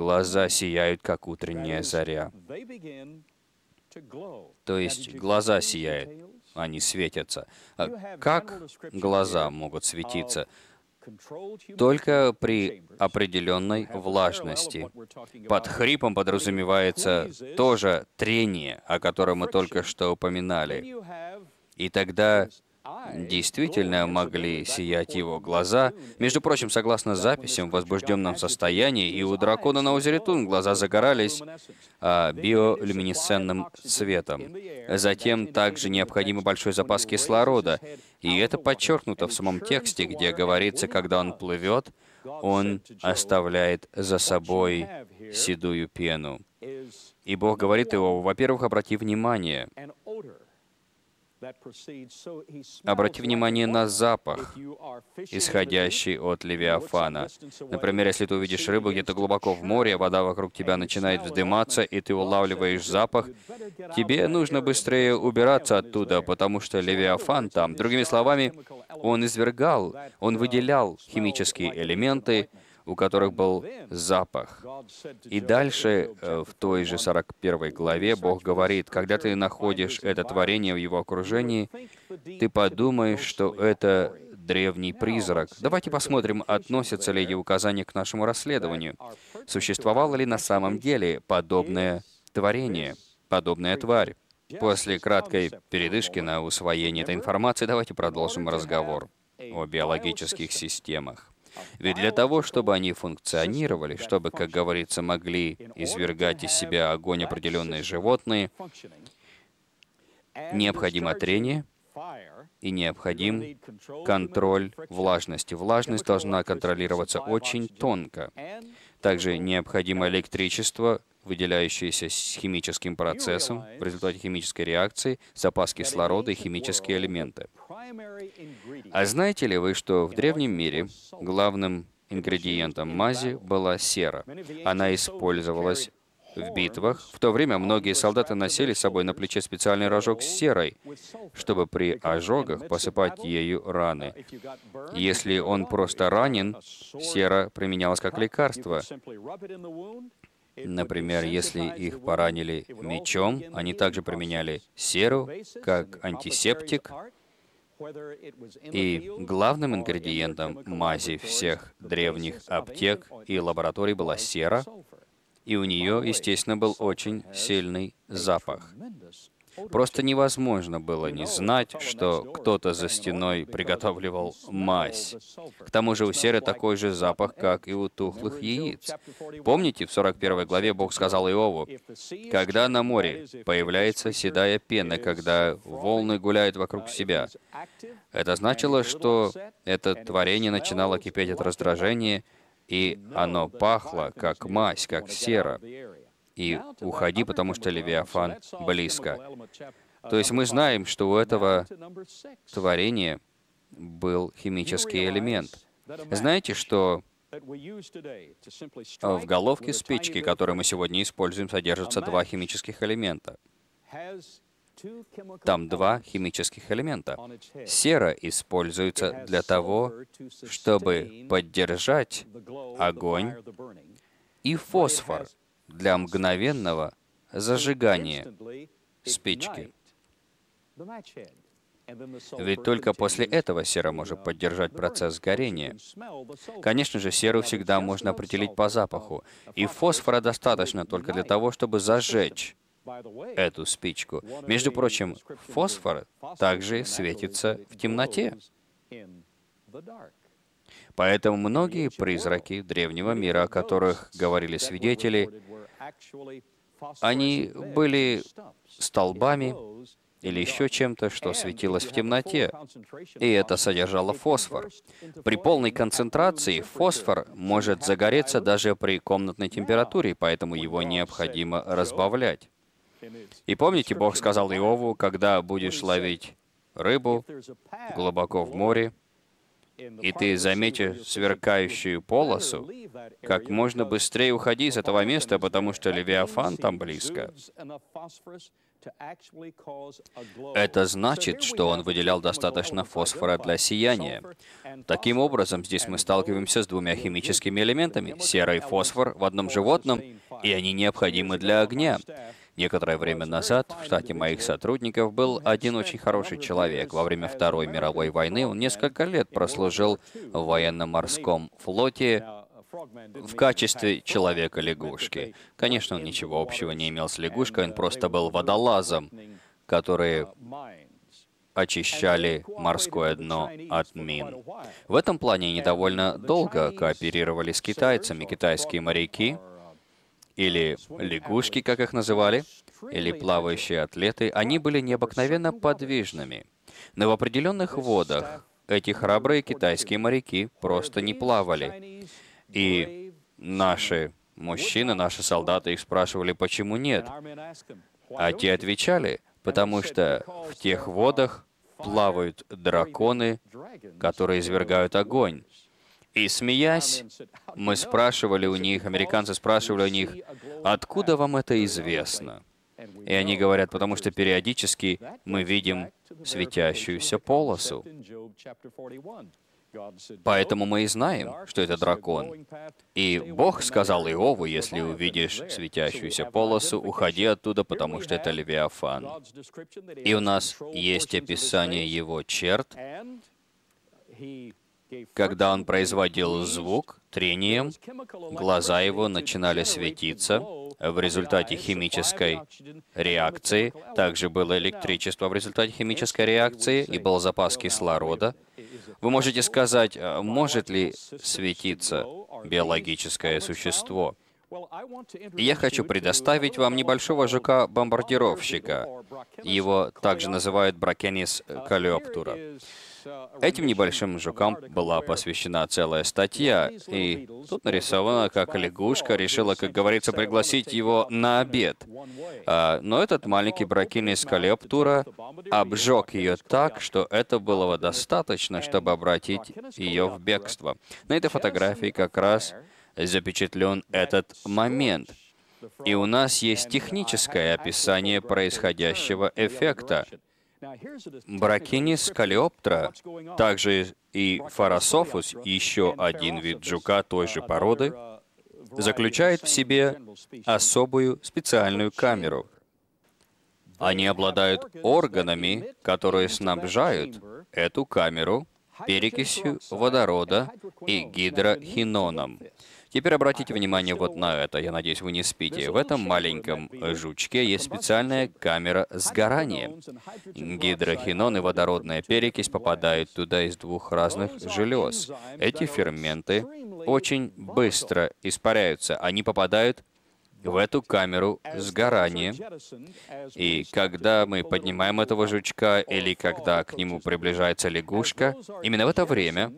глаза сияют, как утренняя заря. То есть глаза сияют, они светятся. Как глаза могут светиться? Только при определенной влажности. Под хрипом подразумевается тоже трение, о котором мы только что упоминали. И тогда действительно могли сиять его глаза. Между прочим, согласно записям, в возбужденном состоянии и у дракона на озере Тун глаза загорались биолюминесцентным цветом. Затем также необходим большой запас кислорода, и это подчеркнуто в самом тексте, где говорится, когда он плывет, он оставляет за собой седую пену. И Бог говорит Иову, во-первых, обрати внимание на запах, исходящий от Левиафана. Например, если ты увидишь рыбу где-то глубоко в море, вода вокруг тебя начинает вздыматься, и ты улавливаешь запах, тебе нужно быстрее убираться оттуда, потому что Левиафан там. Другими словами, он выделял химические элементы, у которых был запах. И дальше, в той же 41 главе, Бог говорит, когда ты находишь это творение в его окружении, ты подумаешь, что это древний призрак. Давайте посмотрим, относятся ли эти указания к нашему расследованию. Существовало ли на самом деле подобное творение, подобная тварь? После краткой передышки на усвоение этой информации, давайте продолжим разговор о биологических системах. Ведь для того, чтобы они функционировали, чтобы, как говорится, могли извергать из себя огонь определенные животные, необходимо трение и необходим контроль влажности. Влажность должна контролироваться очень тонко. Также необходимо электричество, выделяющееся с химическим процессом в результате химической реакции, запас кислорода и химические элементы. А знаете ли вы, что в древнем мире главным ингредиентом мази была сера? Она использовалась в битвах. В то время многие солдаты носили с собой на плече специальный рожок с серой, чтобы при ожогах посыпать ею раны. Если он просто ранен, сера применялась как лекарство. Например, если их поранили мечом, они также применяли серу как антисептик. И главным ингредиентом мази всех древних аптек и лабораторий была сера, и у нее, естественно, был очень сильный запах. Просто невозможно было не знать, что кто-то за стеной приготавливал мазь. К тому же у серы такой же запах, как и у тухлых яиц. Помните, в 41 главе Бог сказал Иову, «Когда на море появляется седая пена, когда волны гуляют вокруг себя». Это значило, что это творение начинало кипеть от раздражения, и оно пахло, как мазь, как сера. И уходи, потому что Левиафан близко. То есть мы знаем, что у этого творения был химический элемент. Знаете, что в головке спички, которую мы сегодня используем, содержатся два химических элемента. Там два химических элемента. Сера используется для того, чтобы поддержать огонь, и фосфор для мгновенного зажигания спички. Ведь только после этого сера может поддержать процесс горения. Конечно же, серу всегда можно определить по запаху, и фосфора достаточно только для того, чтобы зажечь эту спичку. Между прочим, фосфор также светится в темноте. Поэтому многие призраки древнего мира, о которых говорили свидетели, они были столбами или еще чем-то, что светилось в темноте, и это содержало фосфор. При полной концентрации фосфор может загореться даже при комнатной температуре, поэтому его необходимо разбавлять. И помните, Бог сказал Иову, когда будешь ловить рыбу глубоко в море, и ты заметишь сверкающую полосу, как можно быстрее уходи из этого места, потому что Левиафан там близко. Это значит, что он выделял достаточно фосфора для сияния. Таким образом, здесь мы сталкиваемся с двумя химическими элементами — сера и фосфор в одном животном, и они необходимы для огня. Некоторое время назад в штате моих сотрудников был один очень хороший человек. Во время Второй мировой войны он несколько лет прослужил в военно-морском флоте в качестве человека-лягушки. Конечно, он ничего общего не имел с лягушкой, он просто был водолазом, которые очищали морское дно от мин. В этом плане они довольно долго кооперировали с китайцами. Китайские моряки, или лягушки, как их называли, или плавающие атлеты, они были необыкновенно подвижными. Но в определенных водах эти храбрые китайские моряки просто не плавали. И наши мужчины, наши солдаты их спрашивали, почему нет. А те отвечали, потому что в тех водах плавают драконы, которые извергают огонь. И смеясь, мы спрашивали у них, американцы спрашивали у них, откуда вам это известно? И они говорят, потому что периодически мы видим светящуюся полосу. Поэтому мы и знаем, что это дракон. И Бог сказал Иову, если увидишь светящуюся полосу, уходи оттуда, потому что это Левиафан. И у нас есть описание его черт. Когда он производил звук трением, глаза его начинали светиться. В результате химической реакции также было электричество в результате химической реакции и был запас кислорода. Вы можете сказать, может ли светиться биологическое существо? И я хочу предоставить вам небольшого жука-бомбардировщика. Его также называют Бракенис калиоптура. Этим небольшим жукам была посвящена целая статья, и тут нарисовано, как лягушка решила, как говорится, пригласить его на обед. Но этот маленький Бракенис калиоптура обжег ее так, что это было достаточно, чтобы обратить ее в бегство. На этой фотографии как раз запечатлен этот момент. И у нас есть техническое описание происходящего эффекта. Бракенис калиоптра, также и Фарасофус, еще один вид жука той же породы, заключает в себе особую специальную камеру. Они обладают органами, которые снабжают эту камеру перекисью водорода и гидрохиноном. Теперь обратите внимание вот на это. Я надеюсь, вы не спите. В этом маленьком жучке есть специальная камера сгорания. Гидрохинон и водородная перекись попадают туда из двух разных желез. Эти ферменты очень быстро испаряются. Они попадают в эту камеру сгорания. И когда мы поднимаем этого жучка, или когда к нему приближается лягушка, именно в это время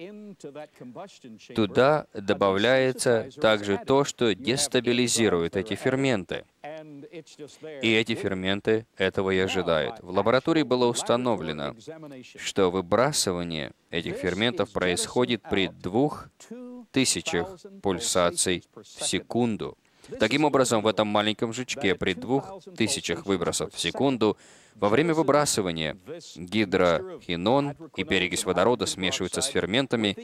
туда добавляется также то, что дестабилизирует эти ферменты. И эти ферменты этого и ожидают. В лаборатории было установлено, что выбрасывание этих ферментов происходит при 2000 пульсаций в секунду. Таким образом, в этом маленьком жучке при 2000 выбросов в секунду во время выбрасывания гидрохинон и перекись водорода смешиваются с ферментами,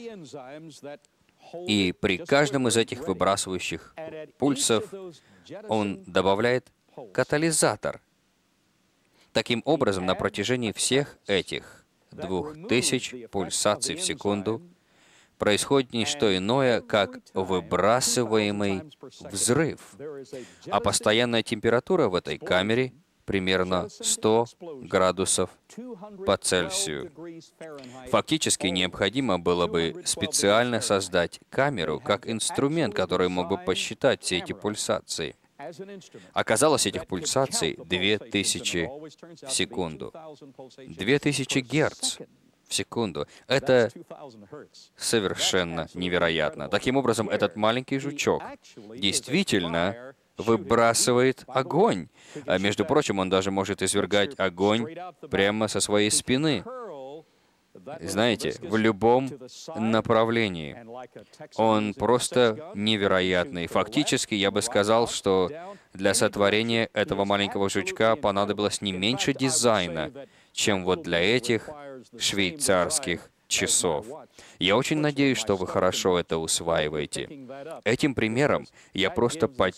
и при каждом из этих выбрасывающих пульсов он добавляет катализатор. Таким образом, на протяжении всех этих 2000 пульсаций в секунду происходит не что иное, как выбрасываемый взрыв. А постоянная температура в этой камере примерно 100 градусов по Цельсию. Фактически необходимо было бы специально создать камеру как инструмент, который мог бы посчитать все эти пульсации. Оказалось, этих пульсаций 2000 в секунду. 2000 герц в секунду. Это совершенно невероятно. Таким образом, этот маленький жучок действительно выбрасывает огонь. А между прочим, он даже может извергать огонь прямо со своей спины. знаете, в любом направлении. Он просто невероятный. Фактически, я бы сказал, что для сотворения этого маленького жучка понадобилось не меньше дизайна, чем вот для этих швейцарских часов. Я очень надеюсь, что вы хорошо это усваиваете. Этим примером я просто